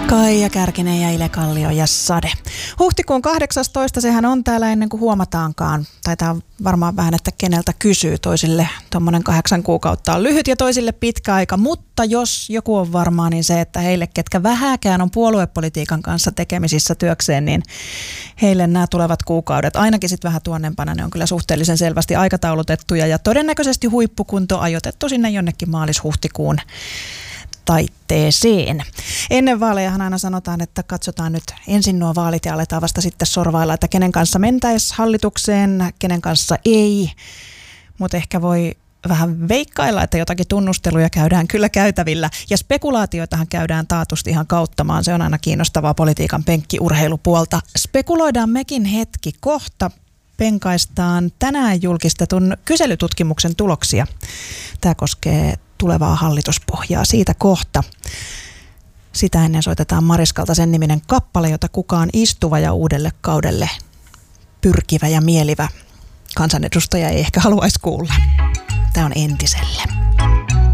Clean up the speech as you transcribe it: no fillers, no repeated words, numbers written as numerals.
Kaija Kärkinen ja Ile Kallio ja Sade. Huhtikuun 18. sehän on täällä ennen kuin huomataankaan. Taitaa varmaan vähän, että keneltä kysyy. Toisille tuommoinen 8 kuukautta on lyhyt ja toisille pitkä aika. Mutta jos joku on varmaa, niin se, että heille, ketkä vähäkään on puoluepolitiikan kanssa tekemisissä työkseen, niin heille nämä tulevat kuukaudet, ainakin sitten vähän tuonnempana, ne on kyllä suhteellisen selvästi aikataulutettuja ja todennäköisesti huippukunto ajoitettu sinne jonnekin maalis-huhtikuun taitteeseen. Ennen vaalejahan aina sanotaan, että katsotaan nyt ensin nuo vaalit ja aletaan vasta sitten sorvailla, että kenen kanssa mentäisiin hallitukseen, kenen kanssa ei. Mutta ehkä voi vähän veikkailla, että jotakin tunnusteluja käydään kyllä käytävillä. Ja spekulaatioitahan käydään taatusti ihan kauttamaan. Se on aina kiinnostavaa politiikan penkkiurheilupuolta. Spekuloidaan mekin hetki kohta. Penkaistaan tänään julkistetun kyselytutkimuksen tuloksia. Tämä koskee tulevaa hallituspohjaa. Siitä kohta. Sitä ennen soitetaan Mariskalta sen niminen kappale, jota kukaan istuva ja uudelle kaudelle pyrkivä ja mielivä kansanedustaja ei ehkä haluaisi kuulla. Tämä on Entiselle.